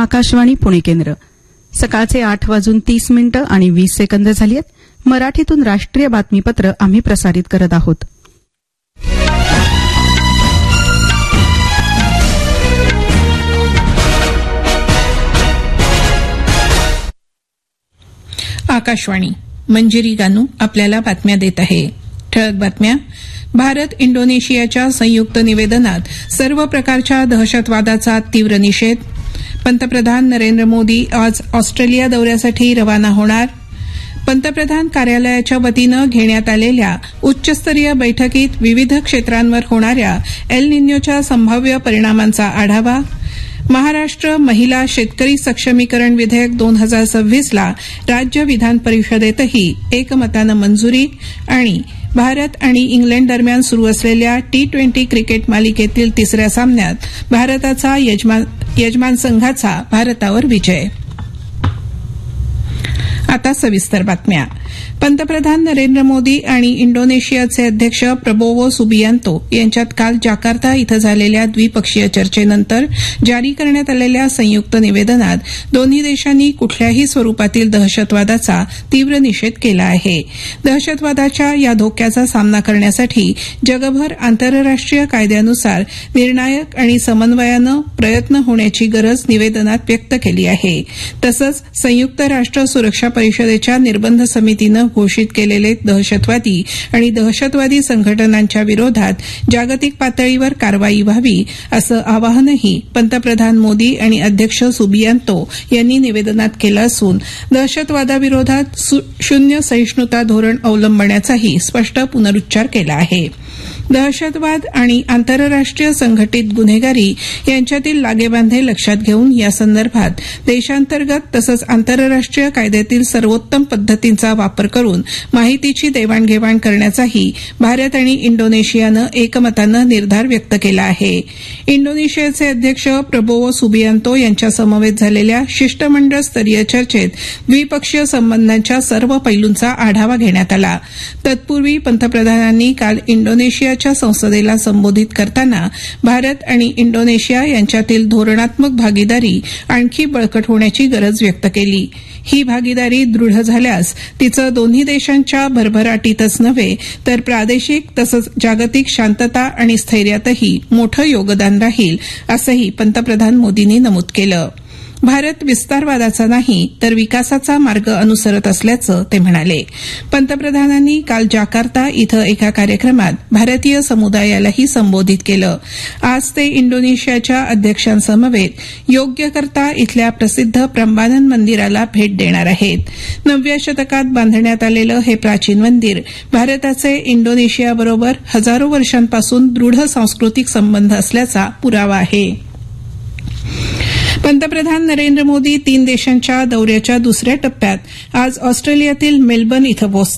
आकाशवाणी पुणे केंद्र. सकाळचे 8:30 आणि 20 सेकंद झाली आहेत. मराठीतून राष्ट्रीय बातमीपत्र आम्ही प्रसारित करत आहोत. आकाशवाणी. मंजिरी गानू आपल्याला बातम्या देत आहे. ठळक बातम्या. भारत इंडोनेशियाच्या संयुक्त निवेदनात सर्व प्रकारच्या दहशतवादाचा तीव्र निषेध. पंतप्रधान नरेंद्र मोदी आज ऑस्ट्रेलिया दौऱ्यासाठी रवाना होणार. पंतप्रधान कार्यालयाच्या वतीनं घेण्यात आलेल्या उच्चस्तरीय बैठकीत विविध क्षेत्रांवर होणाऱ्या एल निन्योच्या संभाव्य परिणामांचा आढावा. महाराष्ट्र महिला शेतकरी सक्षमीकरण विधेयक 2026ला राज्य विधान परिषदेतही एकमतानं मंजुरी. आणि भारत आणि इंग्लंड दरम्यान सुरू असलेल्या T20 क्रिकेट मालिकेतील तिसऱ्या सामन्यात भारताचा यजमान संघाचा भारतावर विजय. आता सविस्तर बातम्या. पंतप्रधान नरेंद्र मोदी आणि इंडोनेशियाचे अध्यक्ष प्रबोवो सुबियांतो यांच्यात काल जाकार्ता इथं झालेल्या द्विपक्षीय चर्चेनंतर जारी करण्यात आलेल्या संयुक्त निवेदनात दोन्ही देशांनी कुठल्याही स्वरूपातील दहशतवादाचा तीव्र निषेध केला आहे. दहशतवादाच्या या धोक्याचा सामना करण्यासाठी जगभर आंतरराष्ट्रीय कायद्यानुसार निर्णायक आणि समन्वयानं प्रयत्न होण्याची गरज निवेदनात व्यक्त केली आहे. तसंच संयुक्त राष्ट्र सुरक्षा परिषदेच्या निर्बंध समितीनं घोषित केलेले दहशतवादी आणि दहशतवादी संघटनांच्या विरोधात जागतिक पातळीवर कारवाई व्हावी असं आवाहनही पंतप्रधान मोदी आणि अध्यक्ष सुबियांतो यांनी निवेदनात केलं असून दहशतवादाविरोधात शून्य सहिष्णुता धोरण अवलंबण्याचाही स्पष्ट पुनरुच्चार केला आहे. दहशतवाद आणि आंतरराष्ट्रीय संघटित गुन्हेगारी यांच्यातील लागेबांधे लक्षात घेऊन यासंदर्भात देशांतर्गत तसंच आंतरराष्ट्रीय कायद्यातील सर्वोत्तम पद्धतींचा वापर करून माहितीची देवाणघेवाण करण्याचाही भारत आणि इंडोनेशियानं एकमतानं निर्धार व्यक्त केला आहे. इंडोनेशियाचे अध्यक्ष प्रबोवो सुबियांतो यांच्या समवेत झालेल्या शिष्टमंडळ स्तरीय चर्चेत द्विपक्षीय संबंधांच्या सर्व पैलूंचा आढावा घेण्यात आला. तत्पूर्वी पंतप्रधानांनी काल इंडोनेशियाच्या संसदेला संबोधित करताना भारत आणि इंडोनेशिया यांच्यातील धोरणात्मक भागीदारी आणखी बळकट होण्याची गरज व्यक्त केली. ही भागीदारी दृढ झाल्यास तिचं दोन्ही देशांच्या भरभराटीतच नव्हे तर प्रादेशिक तसंच जागतिक शांतता आणि स्थैर्यातही मोठं योगदान राहील असंही पंतप्रधान मोदींनी नमूद केलं. भारत विस्तारवादाचा नाही तर विकासाचा मार्ग अनुसरत असल्याचं ते म्हणाले. पंतप्रधानांनी काल जाकार्ता इथं एका कार्यक्रमात भारतीय समुदायालाही संबोधित केलं. आज ते इंडोनेशियाच्या अध्यक्षांसमवेत योग्यकर्ता इथल्या प्रसिद्ध प्रंबानन मंदिराला भेट देणार आहेत. 9व्या शतकात बांधण्यात आलेलं हे प्राचीन मंदिर भारताचे इंडोनेशियाबरोबर हजारो वर्षांपासून दृढ सांस्कृतिक संबंध असल्याचा पुरावा आहे. पंतप्रधान नरेंद्र मोदी 3 देशांच्या दौऱ्याच्या दुसऱ्या टप्प्यात आज ऑस्ट्रेलियातील मेलबर्न इथं पोहोचतील.